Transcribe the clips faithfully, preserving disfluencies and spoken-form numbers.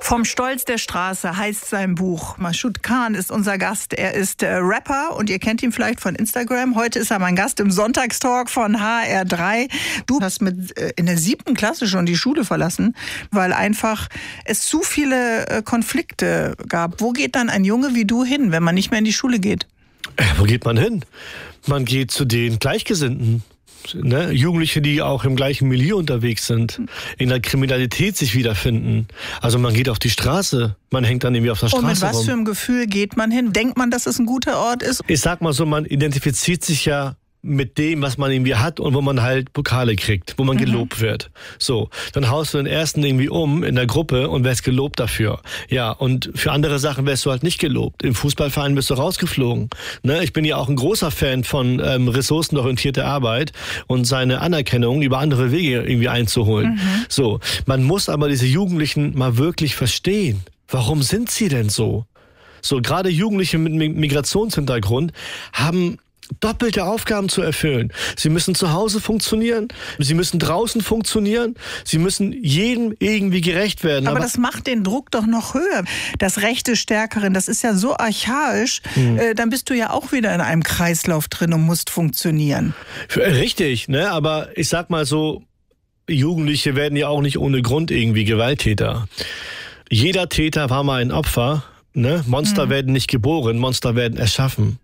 Vom Stolz der Straße heißt sein Buch. Mashoud Khan ist unser Gast. Er ist äh, Rapper und ihr kennt ihn vielleicht von Instagram. Heute ist er mein Gast im Sonntagstalk von H R drei. Du hast mit äh, in der siebten Klasse schon die Schule verlassen, weil einfach es zu viele äh, Konflikte gab. Wo geht dann ein Junge wie du hin, wenn man nicht mehr in die Schule geht? Äh, wo geht man hin? Man geht zu den Gleichgesinnten. Ne? Jugendliche, die auch im gleichen Milieu unterwegs sind, in der Kriminalität sich wiederfinden. Also man geht auf die Straße, man hängt dann irgendwie auf der Straße rum. Und mit was rum. für einem Gefühl geht man hin? Denkt man, dass es ein guter Ort ist? Ich sag mal so, man identifiziert sich ja mit dem, was man irgendwie hat und wo man halt Pokale kriegt, wo man mhm. gelobt wird. So, dann haust du den ersten irgendwie um in der Gruppe und wirst gelobt dafür. Ja, und für andere Sachen wirst du halt nicht gelobt. Im Fußballverein bist du rausgeflogen. Ne? Ich bin ja auch ein großer Fan von ähm, ressourcenorientierter Arbeit und seine Anerkennung über andere Wege irgendwie einzuholen. Mhm. So, man muss aber diese Jugendlichen mal wirklich verstehen. Warum sind sie denn so? So, gerade Jugendliche mit Migrationshintergrund haben doppelte Aufgaben zu erfüllen. Sie müssen zu Hause funktionieren, sie müssen draußen funktionieren, sie müssen jedem irgendwie gerecht werden. Aber, Aber das macht den Druck doch noch höher. Das Recht des Stärkeren, das ist ja so archaisch, hm. äh, dann bist du ja auch wieder in einem Kreislauf drin und musst funktionieren. Richtig, ne? Aber ich sag mal so, Jugendliche werden ja auch nicht ohne Grund irgendwie Gewalttäter. Jeder Täter war mal ein Opfer, ne? Monster hm. werden nicht geboren, Monster werden erschaffen.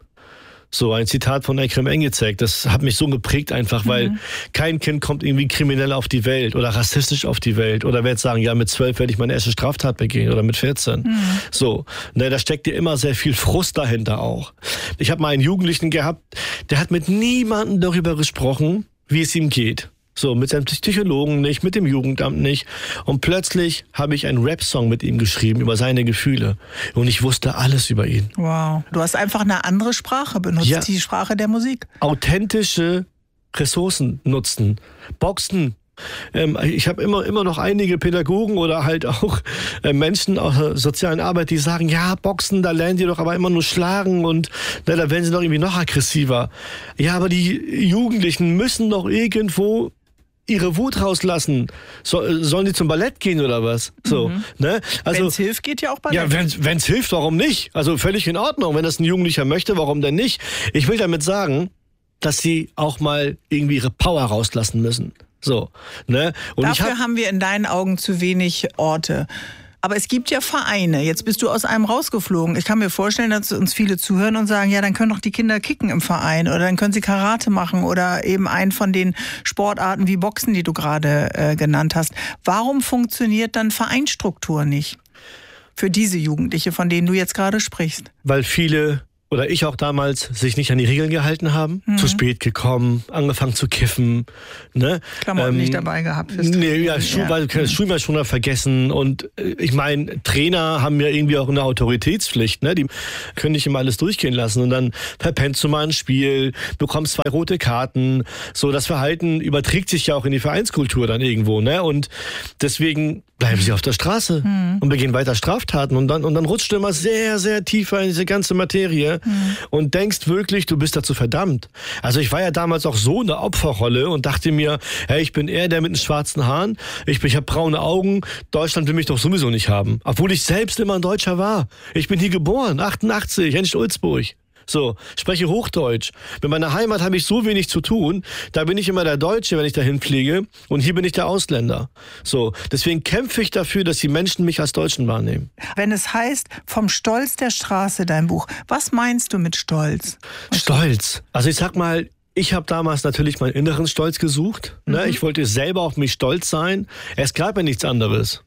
So ein Zitat von Ekrem Engizek, das hat mich so geprägt einfach, weil mhm. kein Kind kommt irgendwie kriminell auf die Welt oder rassistisch auf die Welt oder wird sagen, ja mit zwölf werde ich meine erste Straftat begehen oder mit vierzehn. Mhm. So, ne, da steckt ja immer sehr viel Frust dahinter auch. Ich habe mal einen Jugendlichen gehabt, der hat mit niemandem darüber gesprochen, wie es ihm geht. So, mit seinem Psychologen nicht, mit dem Jugendamt nicht. Und plötzlich habe ich einen Rap-Song mit ihm geschrieben über seine Gefühle. Und ich wusste alles über ihn. Wow. Du hast einfach eine andere Sprache benutzt, ja. Die Sprache der Musik. Authentische Ressourcen nutzen. Boxen. Ähm, ich habe immer, immer noch einige Pädagogen oder halt auch äh, Menschen aus der sozialen Arbeit, die sagen, ja, Boxen, da lernen die doch aber immer nur schlagen und na, da werden sie doch irgendwie noch aggressiver. Ja, aber die Jugendlichen müssen doch irgendwo ihre Wut rauslassen. So, sollen die zum Ballett gehen oder was? So, mhm. ne? Also, wenn es hilft, geht ja auch Ballett. Ja, wenn es hilft, warum nicht? Also völlig in Ordnung. Wenn das ein Jugendlicher möchte, warum denn nicht? Ich will damit sagen, dass sie auch mal irgendwie ihre Power rauslassen müssen. So, ne? Und Dafür ich hab, haben wir in deinen Augen zu wenig Orte. Aber es gibt ja Vereine. Jetzt bist du aus einem rausgeflogen. Ich kann mir vorstellen, dass uns viele zuhören und sagen, ja, dann können doch die Kinder kicken im Verein oder dann können sie Karate machen oder eben einen von den Sportarten wie Boxen, die du gerade äh, genannt hast. Warum funktioniert dann Vereinsstruktur nicht für diese Jugendliche, von denen du jetzt gerade sprichst? Weil viele oder ich auch damals sich nicht an die Regeln gehalten haben, mhm. zu spät gekommen, angefangen zu kiffen, ne? Klamotten ähm, nicht dabei gehabt fürs Nee, ja, Schuh, weil du das Schulmal schon vergessen und äh, ich meine, Trainer haben ja irgendwie auch eine Autoritätspflicht, ne? Die können nicht immer alles durchgehen lassen und dann verpennst du mal ein Spiel, bekommst zwei rote Karten, so das Verhalten überträgt sich ja auch in die Vereinskultur dann irgendwo, ne? Und deswegen bleiben sie auf der Straße mhm. und begehen weiter Straftaten und dann und dann rutscht du immer sehr, sehr tiefer in diese ganze Materie mhm. und denkst wirklich, du bist dazu verdammt. Also ich war ja damals auch so in der Opferrolle und dachte mir, hey, ich bin eher der mit den schwarzen Haaren, ich, ich habe braune Augen, Deutschland will mich doch sowieso nicht haben. Obwohl ich selbst immer ein Deutscher war. Ich bin hier geboren, achtundachtzig, in Stulzburg. So, spreche Hochdeutsch. Mit meiner Heimat habe ich so wenig zu tun. Da bin ich immer der Deutsche, wenn ich dahin fliege. Und hier bin ich der Ausländer. So, deswegen kämpfe ich dafür, dass die Menschen mich als Deutschen wahrnehmen. Wenn es heißt, vom Stolz der Straße, dein Buch, was meinst du mit Stolz? Stolz. Also ich sag mal, ich habe damals natürlich meinen inneren Stolz gesucht. Mhm. Ne? Ich wollte selber auf mich stolz sein. Es gab ja nichts anderes.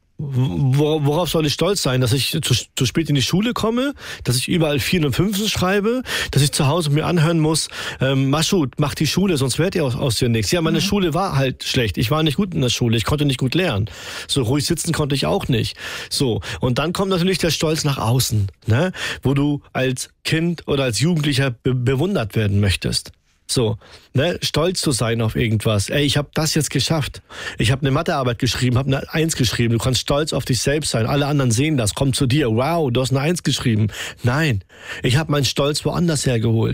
Worauf soll ich stolz sein? Dass ich zu, zu spät in die Schule komme, dass ich überall Vieren und Fünfen schreibe, dass ich zu Hause mir anhören muss, ähm, Mashoud, mach die Schule, sonst wird ihr aus, aus dir nichts. Ja, meine mhm. Schule war halt schlecht. Ich war nicht gut in der Schule, ich konnte nicht gut lernen. So ruhig sitzen konnte ich auch nicht. So, und dann kommt natürlich der Stolz nach außen, ne? Wo du als Kind oder als Jugendlicher be- bewundert werden möchtest. So, ne, stolz zu sein auf irgendwas. Ey, ich habe das jetzt geschafft. Ich habe eine Mathearbeit geschrieben, habe eine Eins geschrieben. Du kannst stolz auf dich selbst sein. Alle anderen sehen das. Komm zu dir. Wow, du hast eine Eins geschrieben. Nein, ich habe meinen Stolz woanders hergeholt.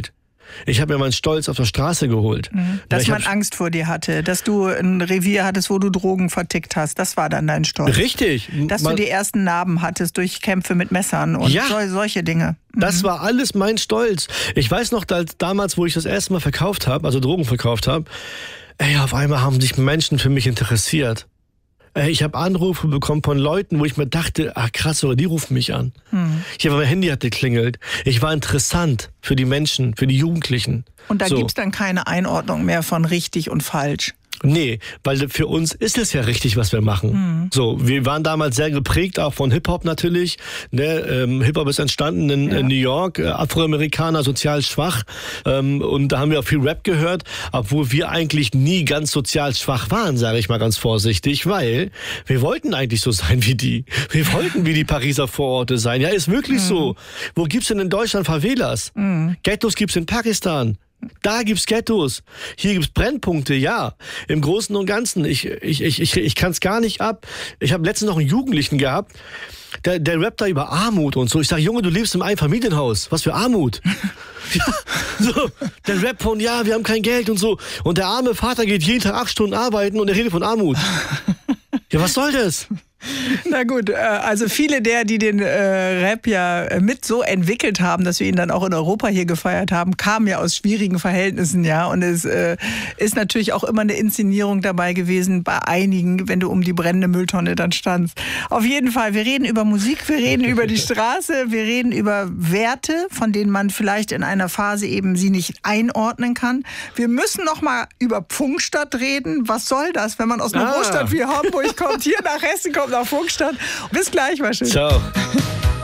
Ich habe mir meinen Stolz auf der Straße geholt. Mhm. Dass man hab, Angst vor dir hatte, dass du ein Revier hattest, wo du Drogen vertickt hast. Das war dann dein Stolz. Richtig. Dass man, du die ersten Narben hattest durch Kämpfe mit Messern und ja, so, solche Dinge. Mhm. Das war alles mein Stolz. Ich weiß noch, dass damals, wo ich das erste Mal verkauft habe, also Drogen verkauft habe, ey, auf einmal haben sich Menschen für mich interessiert. Ich habe Anrufe bekommen von Leuten, wo ich mir dachte, ach krass, oder die rufen mich an. Hm. Ich habe mein Handy hat geklingelt. Ich war interessant für die Menschen, für die Jugendlichen. Und da so. gibt's dann keine Einordnung mehr von richtig und falsch. Nee, weil für uns ist es ja richtig, was wir machen. Mhm. So, wir waren damals sehr geprägt, auch von Hip-Hop natürlich. Ne, ähm, Hip-Hop ist entstanden in, ja. in New York, äh, Afroamerikaner, sozial schwach. Ähm, und da haben wir auch viel Rap gehört, obwohl wir eigentlich nie ganz sozial schwach waren, sage ich mal ganz vorsichtig, weil wir wollten eigentlich so sein wie die. Wir wollten wie die Pariser Vororte sein. Ja, ist wirklich mhm. so. Wo gibt's denn in Deutschland Favelas? Mhm. Ghettos gibt's in Pakistan. Da gibt's Ghettos, hier gibt's Brennpunkte, ja. Im Großen und Ganzen, ich, ich, ich, ich, ich kann's gar nicht ab. Ich habe letztens noch einen Jugendlichen gehabt, der, der rappt da über Armut und so. Ich sage, Junge, du lebst im Einfamilienhaus, was für Armut? Ja, so, der rappt von, ja, wir haben kein Geld und so. Und der arme Vater geht jeden Tag acht Stunden arbeiten und er redet von Armut. Ja, was soll das? Na gut, also viele der, die den äh, Rap ja mit so entwickelt haben, dass wir ihn dann auch in Europa hier gefeiert haben, kamen ja aus schwierigen Verhältnissen, ja. Und es äh, ist natürlich auch immer eine Inszenierung dabei gewesen bei einigen, wenn du um die brennende Mülltonne dann standst. Auf jeden Fall, wir reden über Musik, wir reden über die Straße, wir reden über Werte, von denen man vielleicht in einer Phase eben sie nicht einordnen kann. Wir müssen noch mal über Pfungstadt reden. Was soll das, wenn man aus einer ah. Großstadt wie Hamburg kommt, hier nach Hessen kommt, nach Pfungstadt. Bis gleich, war schön. Ciao.